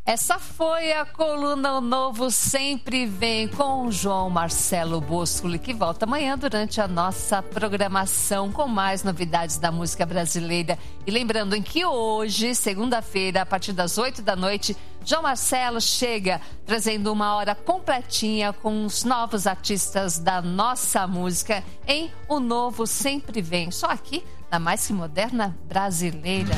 Essa foi a coluna O Novo Sempre Vem com o João Marcelo Boscoli, que volta amanhã durante a nossa programação com mais novidades da música brasileira. E lembrando em que hoje, segunda-feira, a partir das 8 da noite, João Marcelo chega trazendo uma hora completinha com os novos artistas da nossa música em O Novo Sempre Vem. Só aqui na Mais Que Moderna Brasileira.